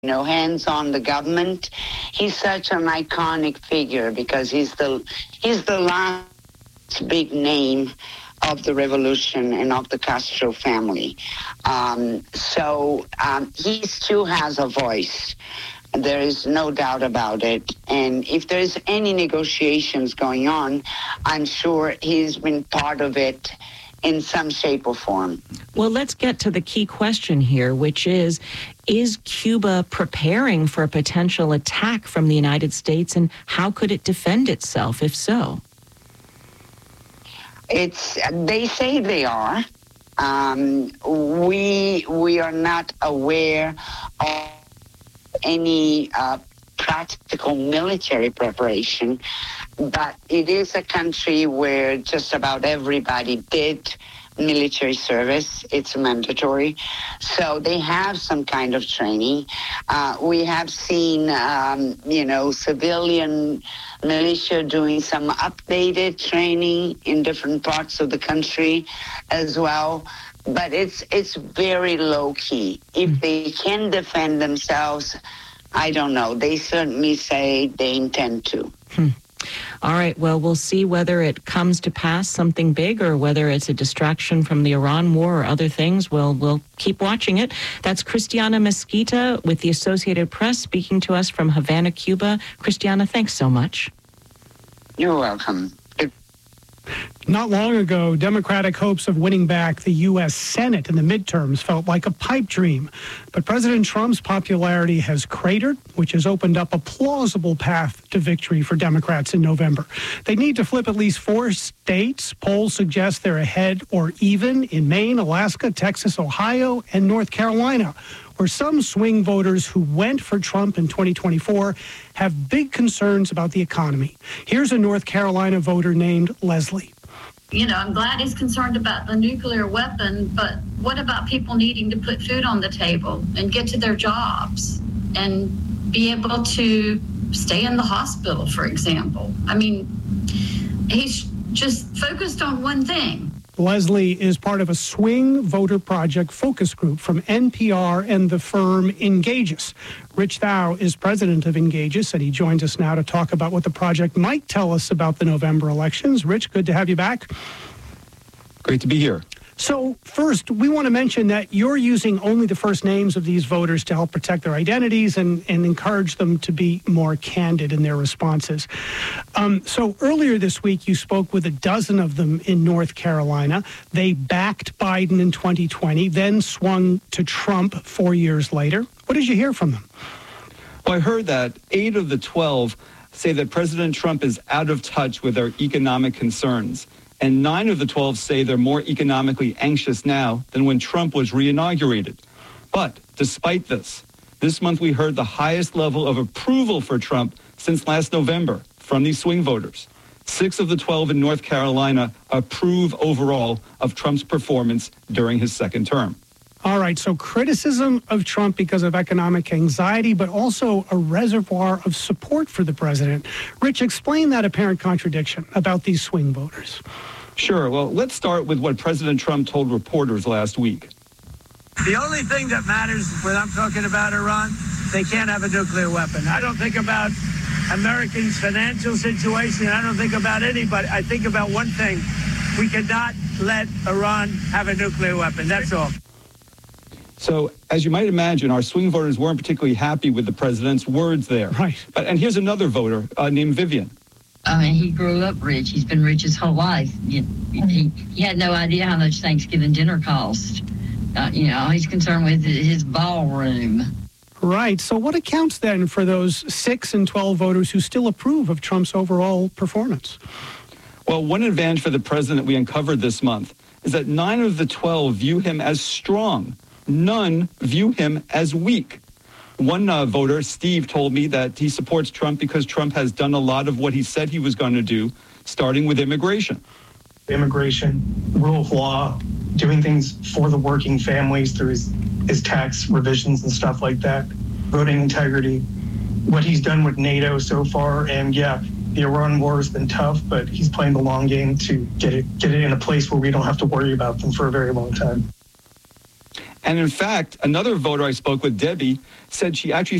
hands on the government. He's such an iconic figure because he's the last big name of the revolution and of the Castro family. He still has a voice. There is no doubt about it. And if there's any negotiations going on, I'm sure he's been part of it in some shape or form. Well, let's get to the key question here, which is Cuba preparing for a potential attack from the United States, and how could it defend itself, if so? They say they are. We are not aware of any practical military preparation, but it is a country where just about everybody did military service. It's mandatory. So they have some kind of training. We have seen, civilian militia doing some updated training in different parts of the country as well. But it's very low key. If they can defend themselves, I don't know. They certainly say they intend to. All right. Well, we'll see whether it comes to pass, something big, or whether it's a distraction from the Iran war or other things. We'll keep watching it. That's Christiana Mesquita with the Associated Press speaking to us from Havana, Cuba. Christiana, thanks so much. You're welcome. Not long ago, Democratic hopes of winning back the U.S. Senate in the midterms felt like a pipe dream. But President Trump's popularity has cratered, which has opened up a plausible path to victory for Democrats in November. They need to flip at least 4 states. Polls suggest they're ahead or even in Maine, Alaska, Texas, Ohio, and North Carolina, where some swing voters who went for Trump in 2024 have big concerns about the economy. Here's a North Carolina voter named Leslie. I'm glad he's concerned about the nuclear weapon, but what about people needing to put food on the table and get to their jobs and be able to stay in the hospital, for example? I mean, he's just focused on one thing. Leslie is part of a swing voter project focus group from NPR and the firm Engages. Rich Thau is president of Engages, and he joins us now to talk about what the project might tell us about the November elections. Rich, good to have you back. Great to be here. So first, we want to mention that you're using only the first names of these voters to help protect their identities and encourage them to be more candid in their responses. So earlier this week, you spoke with a dozen of them in North Carolina. They backed Biden in 2020, then swung to Trump 4 years later. What did you hear from them? Well, I heard that 8 of the 12 say that President Trump is out of touch with their economic concerns. And 9 of the 12 say they're more economically anxious now than when Trump was reinaugurated. But despite this month we heard the highest level of approval for Trump since last November from these swing voters. 6 of the 12 in North Carolina approve overall of Trump's performance during his second term. All right, so criticism of Trump because of economic anxiety, but also a reservoir of support for the president. Rich, explain that apparent contradiction about these swing voters. Sure. Well, let's start with what President Trump told reporters last week. The only thing that matters when I'm talking about Iran, they can't have a nuclear weapon. I don't think about Americans' financial situation. I don't think about anybody. I think about one thing. We cannot let Iran have a nuclear weapon. That's all. So, as you might imagine, our swing voters weren't particularly happy with the president's words there. Right. And here's another voter named Vivian. I mean, he grew up rich. He's been rich his whole life. He had no idea how much Thanksgiving dinner cost. All he's concerned with is his ballroom. Right. So what accounts then for those 6 and 12 voters who still approve of Trump's overall performance? Well, one advantage for the president we uncovered this month is that 9 of the 12 view him as strong. None view him as weak. One voter, Steve, told me that he supports Trump because Trump has done a lot of what he said he was going to do, starting with immigration. Immigration, rule of law, doing things for the working families through his tax revisions and stuff like that, voting integrity, what he's done with NATO so far. And yeah, the Iran war has been tough, but he's playing the long game to get it in a place where we don't have to worry about them for a very long time. And in fact, another voter I spoke with, Debbie, said she actually